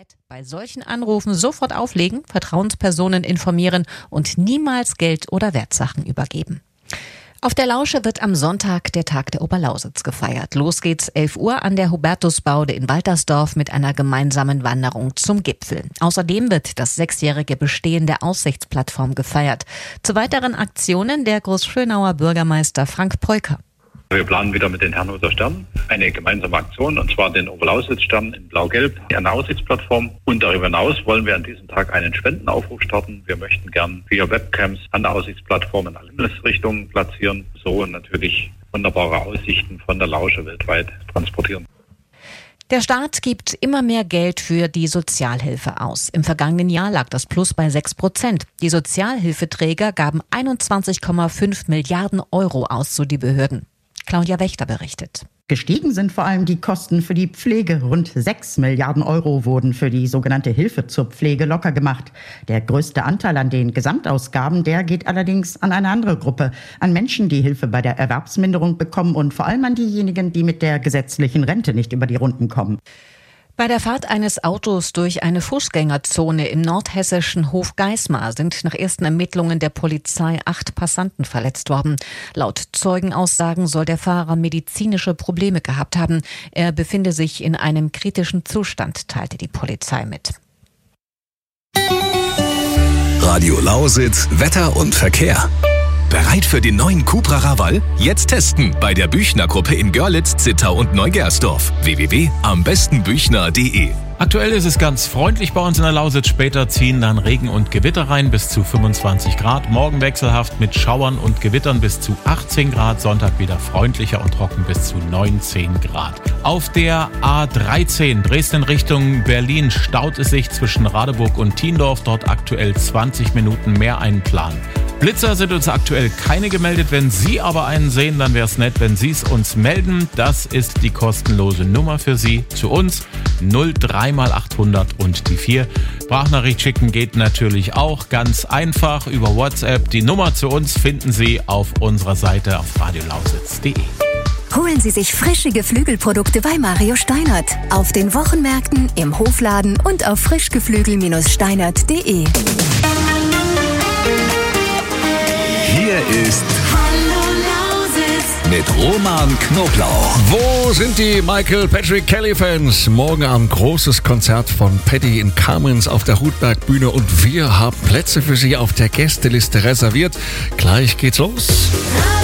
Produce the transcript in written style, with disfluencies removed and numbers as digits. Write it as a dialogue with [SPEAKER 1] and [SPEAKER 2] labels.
[SPEAKER 1] Bei solchen Anrufen sofort auflegen, Vertrauenspersonen informieren und niemals Geld oder Wertsachen übergeben. Auf der Lausche wird am Sonntag der Tag der Oberlausitz gefeiert. Los geht's 11 Uhr an der Hubertusbaude in Waltersdorf mit einer gemeinsamen Wanderung zum Gipfel. Außerdem wird das 6-jährige Bestehen der Aussichtsplattform gefeiert. Zu weiteren Aktionen der Großschönauer Bürgermeister Frank Peuker.
[SPEAKER 2] Wir planen wieder mit den Herrnhuter Sternen eine gemeinsame Aktion, und zwar den Oberlausitz-Stern in Blau-Gelb an der Aussichtsplattform. Und darüber hinaus wollen wir an diesem Tag einen Spendenaufruf starten. Wir möchten gern 4 Webcams an der Aussichtsplattform in alle Himmelsrichtungen platzieren, so natürlich wunderbare Aussichten von der Lausche weltweit transportieren.
[SPEAKER 1] Der Staat gibt immer mehr Geld für die Sozialhilfe aus. Im vergangenen Jahr lag das Plus bei 6%. Die Sozialhilfeträger gaben 21,5 Milliarden Euro aus, so die Behörden. Claudia Wächter berichtet.
[SPEAKER 3] Gestiegen sind vor allem die Kosten für die Pflege. Rund 6 Milliarden Euro wurden für die sogenannte Hilfe zur Pflege locker gemacht. Der größte Anteil an den Gesamtausgaben, der geht allerdings an eine andere Gruppe. An Menschen, die Hilfe bei der Erwerbsminderung bekommen, und vor allem an diejenigen, die mit der gesetzlichen Rente nicht über die Runden kommen.
[SPEAKER 1] Bei der Fahrt eines Autos durch eine Fußgängerzone im nordhessischen Hofgeismar sind nach ersten Ermittlungen der Polizei 8 Passanten verletzt worden. Laut Zeugenaussagen soll der Fahrer medizinische Probleme gehabt haben. Er befinde sich in einem kritischen Zustand, teilte die Polizei mit.
[SPEAKER 4] Radio Lausitz, Wetter und Verkehr. Bereit für den neuen Cupra Raval? Jetzt testen bei der Büchner-Gruppe in Görlitz, Zittau und Neugersdorf. www.ambestenbüchner.de.
[SPEAKER 5] Aktuell ist es ganz freundlich bei uns in der Lausitz. Später ziehen dann Regen und Gewitter rein bis zu 25 Grad. Morgen wechselhaft mit Schauern und Gewittern bis zu 18 Grad. Sonntag wieder freundlicher und trocken bis zu 19 Grad. Auf der A13 Dresden Richtung Berlin staut es sich zwischen Radeburg und Thiendorf. Dort aktuell 20 Minuten mehr einplanen. Blitzer sind uns aktuell keine gemeldet. Wenn Sie aber einen sehen, dann wäre es nett, wenn Sie es uns melden. Das ist die kostenlose Nummer für Sie. Zu uns 03x800 und die 4. Sprachnachricht schicken geht natürlich auch ganz einfach über WhatsApp. Die Nummer zu uns finden Sie auf unserer Seite auf radiolausitz.de.
[SPEAKER 6] Holen Sie sich frische Geflügelprodukte bei Mario Steinert. Auf den Wochenmärkten, im Hofladen und auf frischgeflügel-steinert.de.
[SPEAKER 4] Hier ist
[SPEAKER 7] Hallo Lausitz
[SPEAKER 4] mit Roman Knoblauch.
[SPEAKER 8] Wo sind die Michael Patrick Kelly-Fans? Morgen Abend großes Konzert von Paddy in Kamenz auf der Hutberg-Bühne und wir haben Plätze für Sie auf der Gästeliste reserviert. Gleich geht's los.